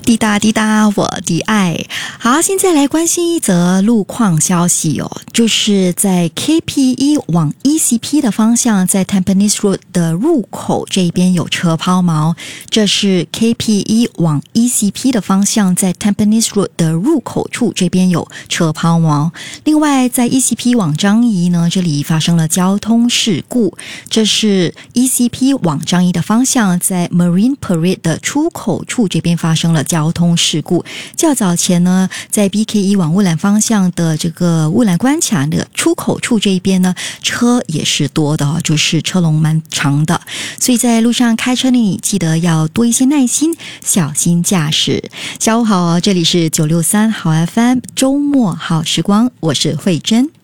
滴答滴答，我的爱。好，现在来关心一则路况消息哦，就是在 KP1 往 ECP 的方向，在 Tampines Road 的入口这边有车抛锚。这是 KP1 往 ECP 的方向，在 Tampines Road 的入口处这边有车抛锚。另外，在 ECP 往樟宜呢，这里发生了交通事故。这是 ECP 往樟宜的方向，在 Marine Parade 的出口处这边发生了交通事故。较早前呢，在 BK1 往乌兰方向的这个乌兰关卡的出口处这一边呢，车也是多的，就是车龙蛮长的，所以在路上开车呢，你记得要多一些耐心，小心驾驶。下午好，这里是963好 FM 周末好时光，我是慧珍。